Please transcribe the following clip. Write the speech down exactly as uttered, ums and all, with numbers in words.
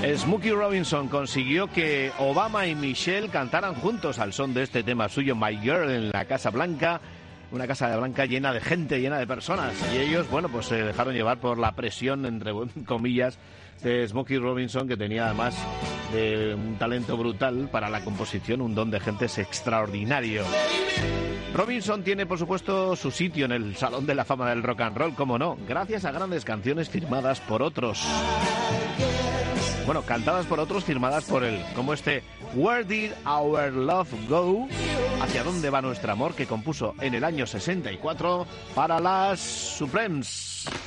Smokey Robinson consiguió que Obama y Michelle cantaran juntos al son de este tema suyo, My Girl, en la Casa Blanca. Una Casa Blanca llena de gente, llena de personas. Y ellos, bueno, pues se dejaron llevar por la presión, entre comillas, de Smokey Robinson, que tenía además de un talento brutal para la composición, un don de gentes extraordinario. Robinson tiene, por supuesto, su sitio en el Salón de la Fama del Rock and Roll, cómo no, gracias a grandes canciones firmadas por otros. Bueno, cantadas por otros, firmadas por él, como este Where Did Our Love Go? ¿Hacia dónde va nuestro amor?, que compuso en el año sesenta y cuatro para las Supremes.